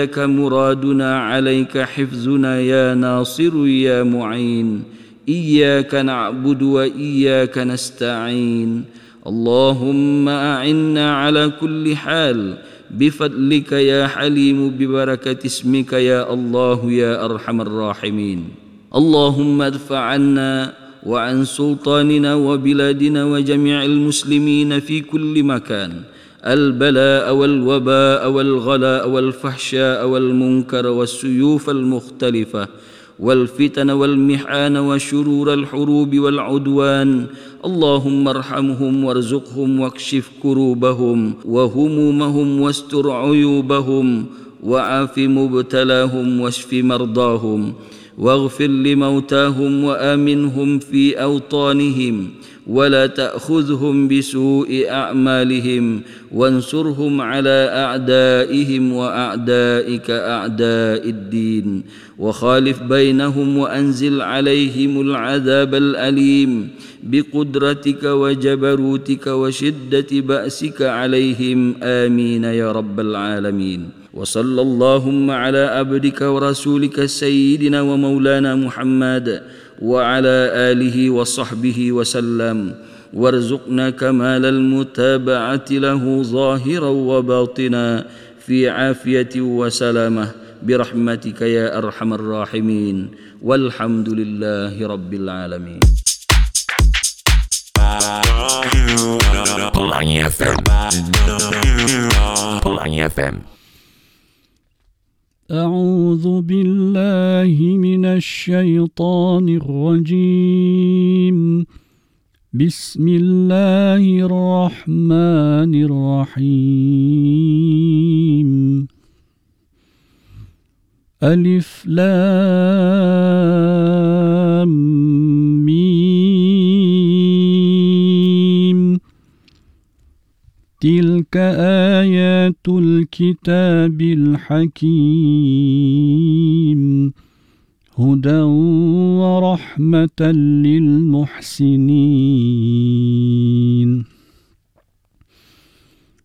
لك مرادنا عليك حفظنا يا ناصر يا معين. إياك نعبد وإياك نستعين. اللهم أعنا على كل حال بفضلك يا حليم ببركة اسمك يا الله يا أرحم الراحمين. اللهم ادفع عنا وعن سلطاننا وبلادنا وجميع المسلمين في كل مكان البلاء والوباء والغلاء والفحشاء والمنكر والسيوف المختلفة والفتن والمحان وشرور الحروب والعدوان. اللهم ارحمهم وارزقهم واكشف كروبهم وهمومهم واستر عيوبهم وعاف مبتلاهم واشف مرضاهم واغفر لموتاهم وآمنهم في أوطانهم ولا تأخذهم بسوء أعمالهم وانصرهم على أعدائهم وأعدائك أعداء الدين وخالف بينهم وأنزل عليهم العذاب الأليم بقدرتك وجبروتك وشدة بأسك عليهم آمين يا رب العالمين. وصلى اللهم على عبدك ورسولك سيدنا ومولانا محمد وعلى آله وصحبه وسلم وارزقنا كمال المتابعة له ظاهرا وباطنا في عافية وسلامة برحمتك يا أرحم الراحمين والحمد لله رب العالمين. Pelangi FM. أعوذ بالله من الشيطان الرجيم. بسم الله الرحمن الرحيم. ألف لام ميم. تلك آيات الكتاب الحكيم هدى ورحمة للمحسنين.